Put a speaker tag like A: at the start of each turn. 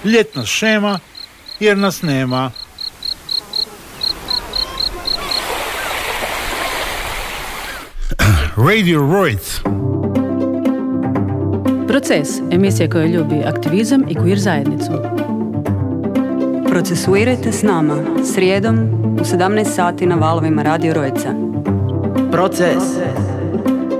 A: Ljetna šema jer nas nema. Radio Roids.
B: Proces, emisija koja ljubi aktivizam i queer zajednicu.
C: Procesuirajte s nama srijedom u 17 sati na valovima Radio Rojca.
D: Proces.